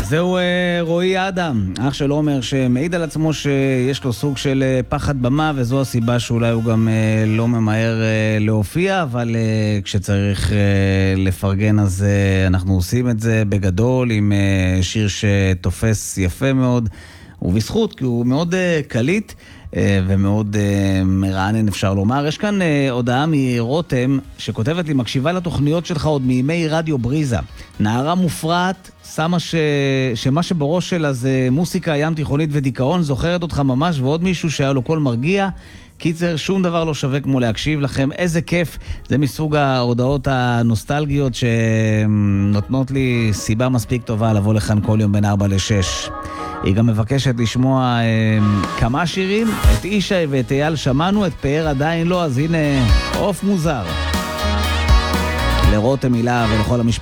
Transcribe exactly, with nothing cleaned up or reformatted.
זהו רועי אדם, אח של עומר, שמעיד על עצמו שיש לו סוג של פחד במה, וזו הסיבה שאולי הוא גם לא ממהר להופיע, אבל כשצריך לפרגן אז אנחנו עושים את זה בגדול, עם שיר שתופס יפה מאוד, ובזכות, כי הוא מאוד קליט ומאוד מרענן אפשר לומר. יש כאן הודעה מרותם שכותבת לי, מקשיבה לתוכניות שלך עוד מימי רדיו בריזה. נערה מופרעת, שמה ש... שמה שבראש שלה זה מוסיקה, ים תיכונית ודיכאון, זוכרת אותך ממש, ועוד מישהו שהיה לו קול מרגיע. קיצר, שום דבר לא שווה כמו להקשיב לכם, איזה כיף. זה מסוג ההודעות הנוסטלגיות שנותנות לי סיבה מספיק טובה לבוא לכאן כל יום בין ארבע לשש. היא גם מבקשת לשמוע אה, כמה שירים, את אישי ואת אייל שמענו, את פאר עדיין לא, אז הנה עוף מוזר. לרותם מילה ולכל המשפחה.